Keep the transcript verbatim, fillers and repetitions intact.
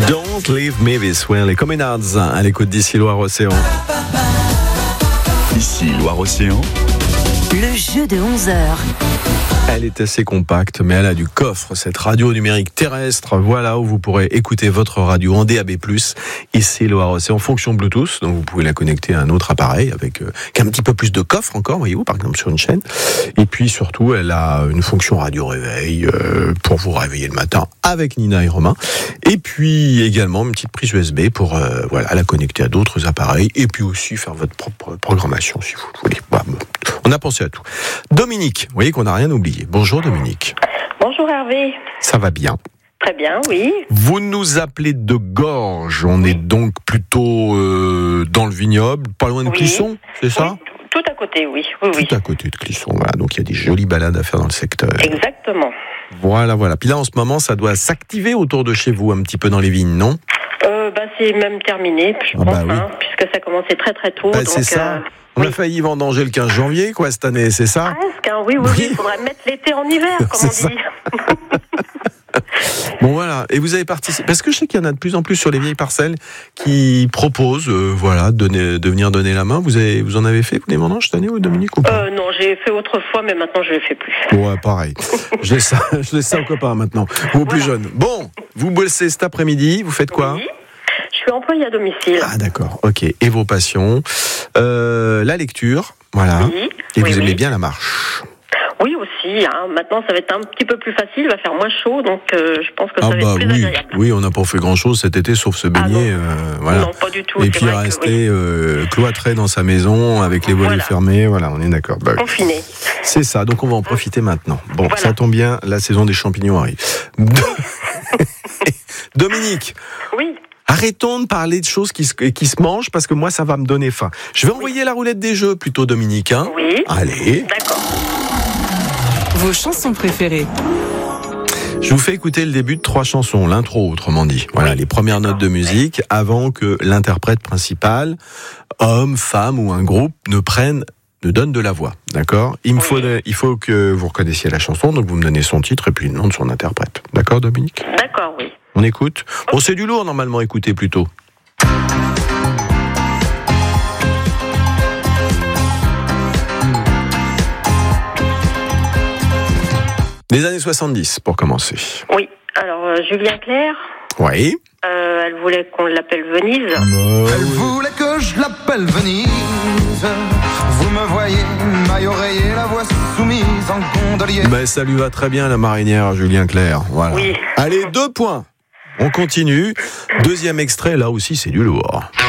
Don't Leave Me This Way, les Communards à l'écoute d'ici Loire-Océan. Ici Loire-Océan. Le jeu de onze heures. Elle est assez compacte, mais elle a du coffre, cette radio numérique terrestre. Voilà où vous pourrez écouter votre radio en D A B plus, ici Loire-Océan, en fonction Bluetooth. Donc vous pouvez la connecter à un autre appareil avec euh, un petit peu plus de coffre encore, voyez-vous, par exemple sur une chaîne. Et puis surtout, elle a une fonction radio réveil euh, pour vous réveiller le matin avec Nina et Romain. Et puis également une petite prise U S B pour euh, voilà, la connecter à d'autres appareils. Et puis aussi faire votre propre programmation si vous voulez. Bah, on a pensé à tout. Dominique, vous voyez qu'on n'a rien oublié. Bonjour Dominique. Bonjour Hervé. Ça va bien? Très bien, oui. Vous nous appelez de Gorges. On est donc plutôt euh, dans le vignoble, pas loin de Oui. Clisson, c'est ça? Oui, tout à côté, oui. oui, oui. Tout à côté de Clisson, voilà. Donc il y a des jolies balades à faire dans le secteur. Exactement. Voilà, voilà. Puis là, en ce moment, ça doit s'activer autour de chez vous, un petit peu dans les vignes, non? Euh, bah, c'est même terminé, je Ah pense, bah oui. hein, puisque ça commençait très très tôt. Bah, donc, c'est ça. euh, On oui. a failli vendanger le quinze janvier, quoi, cette année, c'est ça? Presque, hein, oui, oui, oui. Il faudrait mettre l'été en hiver, comme C'est on ça. dit. Bon voilà, et vous avez participé, parce que je sais qu'il y en a de plus en plus sur les vieilles parcelles qui proposent, euh, voilà, de, donner, de venir donner la main. Vous, avez, vous en avez fait, vous, des vendanges cette année, ou Dominique, ou pas? Euh, non, j'ai fait autrefois, mais maintenant je ne le fais plus. Ouais, pareil. Je laisse ça, je laisse ça aux copains maintenant, ou aux plus Voilà. jeunes. Bon, vous bossez cet après-midi, vous faites quoi? Oui. Je suis employée à domicile. Ah d'accord, ok. Et vos passions? euh, La lecture, voilà. Oui. Et Oui, vous aimez oui. bien la marche? Oui, aussi. Hein. Maintenant, ça va être un petit peu plus facile, il va faire moins chaud, donc euh, je pense que Ah ça va bah être plus oui, agréable. oui, on n'a pas fait grand-chose cet été sauf se baigner, Ah non. euh, voilà. Non, pas du tout. Et c'est puis vrai que rester oui. euh, cloîtré dans sa maison avec les volets Voilà. fermés, voilà, on est d'accord. Bah, oui. Confiné. C'est ça, donc on va en profiter maintenant. Bon, Voilà. ça tombe bien, la saison des champignons arrive. Dominique, Oui. arrêtons de parler de choses qui se, qui se mangent parce que moi ça va me donner faim. Je vais envoyer la roulette des jeux plutôt, Dominique. Hein Oui. Allez, D'accord. Vos chansons préférées. je vous fais écouter le début de trois chansons, l'intro autrement dit. Voilà, Oui. les premières notes de musique avant que l'interprète principal, homme, femme ou un groupe ne prenne ne donne de la voix, d'accord? Il me Oui. faut, il faut que vous reconnaissiez la chanson, donc vous me donnez son titre et puis le nom de son interprète. D'accord, Dominique? D'accord, oui. On écoute? Bon, c'est du lourd normalement, écoutez plutôt. Les années soixante-dix, pour commencer. Oui. Alors, euh, Julien Clerc, Oui. euh, elle voulait qu'on l'appelle Venise. Elle voulait que je l'appelle Venise. Vous me voyez, maille oreiller, la voix soumise en gondolier. Ben, ça lui va très bien, la marinière à Julien Clerc. Voilà. Oui. Allez, deux points. On continue. Deuxième extrait, là aussi, c'est du lourd.